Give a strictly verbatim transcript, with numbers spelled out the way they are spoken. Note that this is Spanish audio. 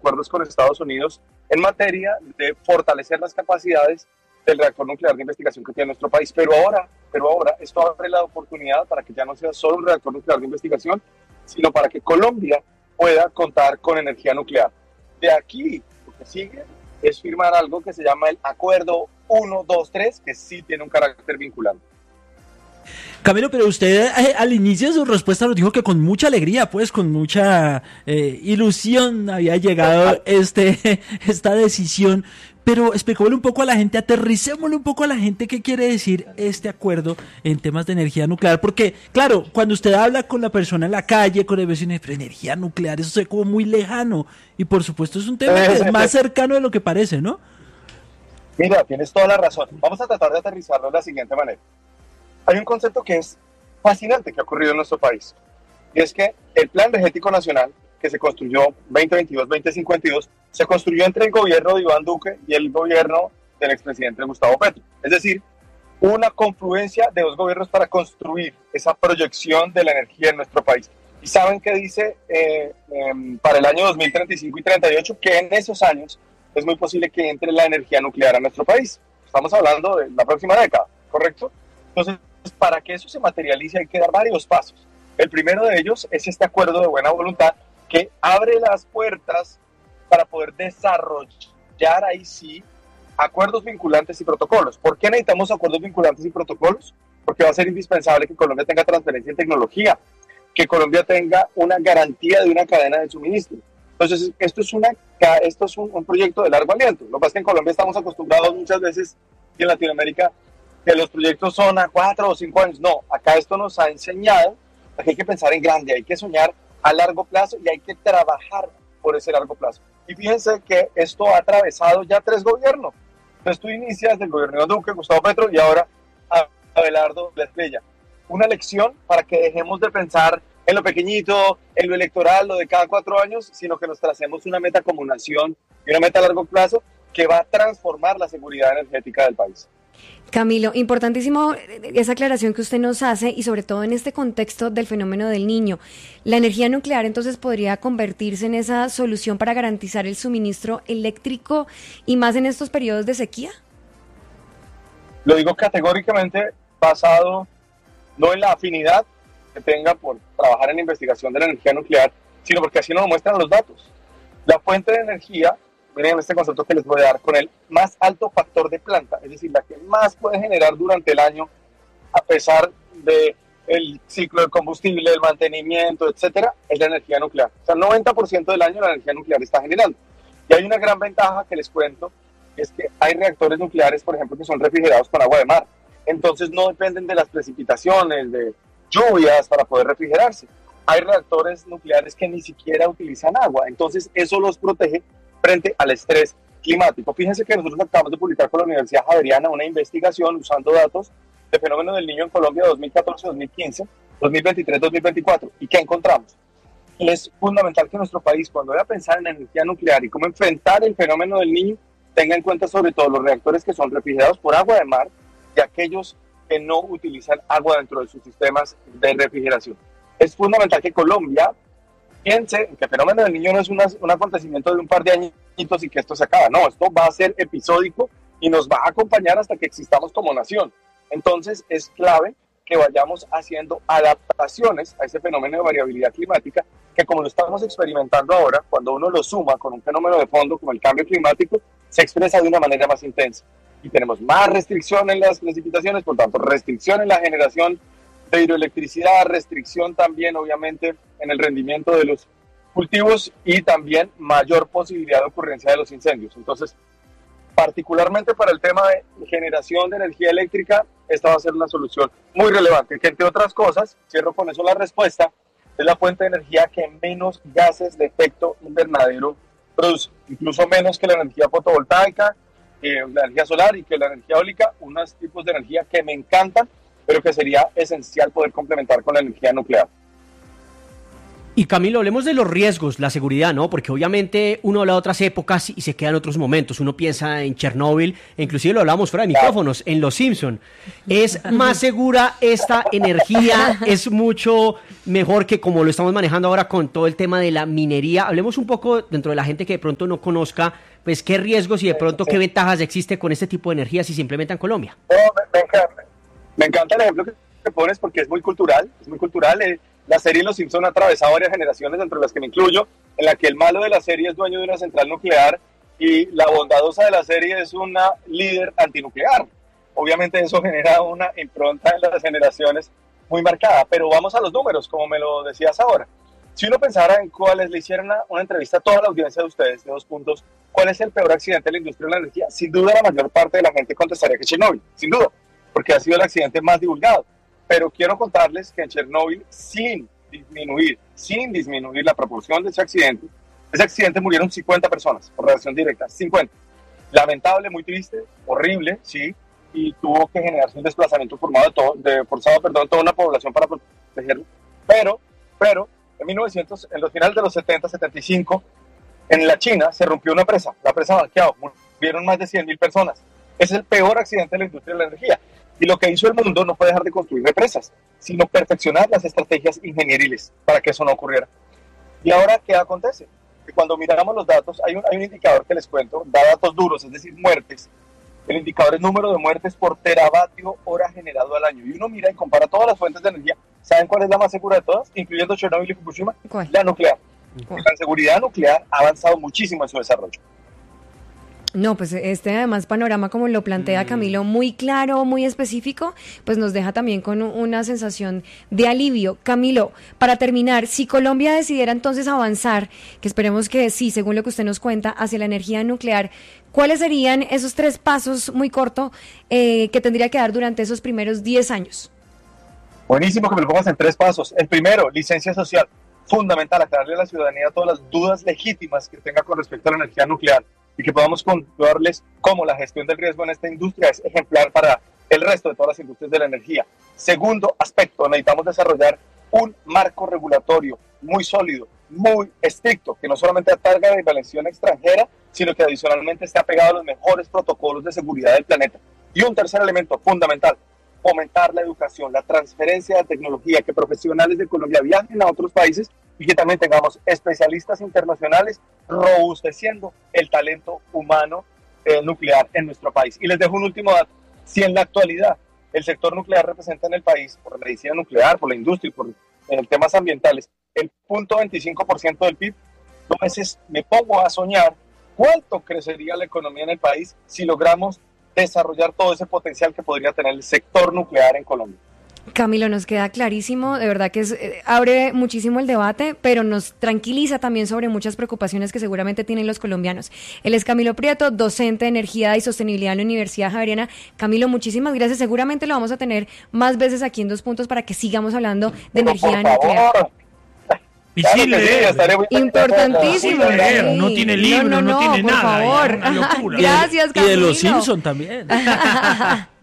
acuerdos con Estados Unidos en materia de fortalecer las capacidades del reactor nuclear de investigación que tiene nuestro país. Pero ahora, pero ahora esto abre la oportunidad para que ya no sea solo un reactor nuclear de investigación, sino para que Colombia pueda contar con energía nuclear. De aquí, lo que sigue es firmar algo que se llama el Acuerdo uno dos tres, que sí tiene un carácter vinculante. Camilo, pero usted eh, al inicio de su respuesta nos dijo que con mucha alegría, pues con mucha eh, ilusión había llegado este esta decisión, pero explicémosle un poco a la gente, aterricémosle un poco a la gente qué quiere decir este acuerdo en temas de energía nuclear, porque claro, cuando usted habla con la persona en la calle, con el vecino, pero energía nuclear, eso se ve como muy lejano, y por supuesto es un tema que es más cercano de lo que parece, ¿no? Mira, tienes toda la razón. Vamos a tratar de aterrizarlo de la siguiente manera. Hay un concepto que es fascinante que ha ocurrido en nuestro país, y es que el Plan Energético Nacional, que se construyó veinte veintidós veinte cincuenta y dos, se construyó entre el gobierno de Iván Duque y el gobierno del expresidente Gustavo Petro. Es decir, una confluencia de dos gobiernos para construir esa proyección de la energía en nuestro país. ¿Y saben qué dice eh, eh, para el año dos mil treinta y cinco y treinta y ocho? Que en esos años es muy posible que entre la energía nuclear a nuestro país. Estamos hablando de la próxima década, ¿correcto? Entonces, para que eso se materialice hay que dar varios pasos. El primero de ellos es este acuerdo de buena voluntad que abre las puertas para poder desarrollar ahí sí acuerdos vinculantes y protocolos. ¿Por qué necesitamos acuerdos vinculantes y protocolos? Porque va a ser indispensable que Colombia tenga transferencia en tecnología, que Colombia tenga una garantía de una cadena de suministro. Entonces, esto es, una, esto es un, un proyecto de largo aliento. Lo que pasa es que en Colombia estamos acostumbrados muchas veces, y en Latinoamérica, que los proyectos son a cuatro o cinco años. No, acá esto nos ha enseñado que hay que pensar en grande, hay que soñar a largo plazo y hay que trabajar por ese largo plazo. Y fíjense que esto ha atravesado ya tres gobiernos. Entonces tú inicias del gobierno de Duque, Gustavo Petro y ahora Abelardo Estrella. Una lección para que dejemos de pensar en lo pequeñito, en lo electoral, lo de cada cuatro años, sino que nos tracemos una meta como nación y una meta a largo plazo que va a transformar la seguridad energética del país. Camilo, importantísimo esa aclaración que usted nos hace y sobre todo en este contexto del fenómeno del Niño. ¿La energía nuclear entonces podría convertirse en esa solución para garantizar el suministro eléctrico y más en estos periodos de sequía? Lo digo categóricamente basado no en la afinidad que tenga por trabajar en la investigación de la energía nuclear, sino porque así nos lo muestran los datos. La fuente de energía, miren este concepto que les voy a dar, con el más alto factor de planta, es decir, la que más puede generar durante el año a pesar del ciclo de combustible, el mantenimiento, etcétera, es la energía nuclear. O sea, el noventa por ciento del año la energía nuclear está generando. Y hay una gran ventaja que les cuento, es que hay reactores nucleares, por ejemplo, que son refrigerados con agua de mar. Entonces no dependen de las precipitaciones, de lluvias para poder refrigerarse. Hay reactores nucleares que ni siquiera utilizan agua, entonces eso los protege frente al estrés climático. Fíjense que nosotros acabamos de publicar con la Universidad Javeriana una investigación usando datos de fenómeno del Niño en Colombia dos mil catorce, dos mil quince, dos mil veintitrés, dos mil veinticuatro. ¿Y qué encontramos? Es fundamental que nuestro país, cuando vaya a pensar en energía nuclear y cómo enfrentar el fenómeno del Niño, tenga en cuenta sobre todo los reactores que son refrigerados por agua de mar y aquellos que no utilizan agua dentro de sus sistemas de refrigeración. Es fundamental que Colombia piense que el fenómeno del Niño no es una, un acontecimiento de un par de añitos y que esto se acaba. No, esto va a ser episódico y nos va a acompañar hasta que existamos como nación. Entonces es clave que vayamos haciendo adaptaciones a ese fenómeno de variabilidad climática que, como lo estamos experimentando ahora, cuando uno lo suma con un fenómeno de fondo como el cambio climático, se expresa de una manera más intensa. Y tenemos más restricción en las precipitaciones, por tanto, restricción en la generación de hidroelectricidad, restricción también, obviamente, en el rendimiento de los cultivos y también mayor posibilidad de ocurrencia de los incendios. Entonces, particularmente para el tema de generación de energía eléctrica, esta va a ser una solución muy relevante, que entre otras cosas, cierro con eso la respuesta, es la fuente de energía que menos gases de efecto invernadero produce, incluso menos que la energía fotovoltaica, eh, la energía solar y que la energía eólica, unos tipos de energía que me encantan, pero que sería esencial poder complementar con la energía nuclear. Y Camilo, hablemos de los riesgos, la seguridad, ¿no? Porque obviamente uno habla de otras épocas y se queda en otros momentos. Uno piensa en Chernóbil, e inclusive lo hablamos fuera de micrófonos, en Los Simpson. ¿Es más segura esta energía? ¿Es mucho mejor que como lo estamos manejando ahora con todo el tema de la minería? Hablemos un poco dentro de la gente que de pronto no conozca, pues qué riesgos y de pronto qué ventajas existe con este tipo de energía si se implementa en Colombia. No, me, me, encanta, me encanta el ejemplo que pones porque es muy cultural, es muy cultural. Eh. La serie Los Simpson ha atravesado varias generaciones, entre las que me incluyo, en la que el malo de la serie es dueño de una central nuclear y la bondadosa de la serie es una líder antinuclear. Obviamente eso genera una impronta en las generaciones muy marcada, pero vamos a los números, como me lo decías ahora. Si uno pensara en cuáles, le hicieran una, una entrevista a toda la audiencia de ustedes, de dos puntos, ¿cuál es el peor accidente de la industria de la energía? Sin duda la mayor parte de la gente contestaría que Chernóbil, sin duda, porque ha sido el accidente más divulgado. Pero quiero contarles que en Chernóbil, sin disminuir, sin disminuir la proporción de ese accidente, ese accidente murieron cincuenta personas por radiación directa, cincuenta. Lamentable, muy triste, horrible, sí, y tuvo que generarse un desplazamiento formado de, todo, de forzado, perdón, toda una población para protegerlo. Pero, pero, en mil novecientos, en los finales de los setenta, setenta y cinco, en la China se rompió una presa, la presa Banqiao, murieron más de cien mil personas. Ese es el peor accidente de la industria de la energía. Y lo que hizo el mundo no fue dejar de construir represas, sino perfeccionar las estrategias ingenieriles para que eso no ocurriera. ¿Y ahora qué acontece? Que cuando miramos los datos, hay un, hay un indicador que les cuento, da datos duros, es decir, muertes. El indicador es número de muertes por teravatio hora generado al año. Y uno mira y compara todas las fuentes de energía. ¿Saben cuál es la más segura de todas? Incluyendo Chernobyl y Fukushima. ¿Cuál? La nuclear. ¿Cuál? La seguridad nuclear ha avanzado muchísimo en su desarrollo. No, pues este además panorama como lo plantea Camilo, muy claro, muy específico, pues nos deja también con una sensación de alivio. Camilo, para terminar, si Colombia decidiera entonces avanzar, que esperemos que sí, según lo que usted nos cuenta, hacia la energía nuclear, ¿cuáles serían esos tres pasos muy cortos eh, que tendría que dar durante esos primeros diez años? Buenísimo que me lo pongas en tres pasos. El primero, licencia social. Fundamental, aclararle a la ciudadanía todas las dudas legítimas que tenga con respecto a la energía nuclear y que podamos comprobarles cómo la gestión del riesgo en esta industria es ejemplar para el resto de todas las industrias de la energía. Segundo aspecto, necesitamos desarrollar un marco regulatorio muy sólido, muy estricto, que no solamente atarga la inversión extranjera, sino que adicionalmente esté apegado a los mejores protocolos de seguridad del planeta. Y un tercer elemento fundamental, fomentar la educación, la transferencia de tecnología, que profesionales de Colombia viajen a otros países y que también tengamos especialistas internacionales robusteciendo el talento humano eh, nuclear en nuestro país. Y les dejo un último dato. Si en la actualidad el sector nuclear representa en el país, por la medicina nuclear, por la industria y por en temas ambientales, el cero punto veinticinco por ciento del P I B, a veces me pongo a soñar cuánto crecería la economía en el país si logramos desarrollar todo ese potencial que podría tener el sector nuclear en Colombia. Camilo, nos queda clarísimo, de verdad que es, eh, abre muchísimo el debate, pero nos tranquiliza también sobre muchas preocupaciones que seguramente tienen los colombianos. Él es Camilo Prieto, docente de Energía y Sostenibilidad en la Universidad Javeriana. Camilo, muchísimas gracias, seguramente lo vamos a tener más veces aquí en Dos Puntos para que sigamos hablando de Pero energía por nuclear. favor. Y Claro sí que sí, leer. estaré muy Importantísimo. Sí leer, sí. no tiene libro, no, no, no tiene por nada, favor. ya, una locura. Gracias, Y Camilo. de los Simpson también.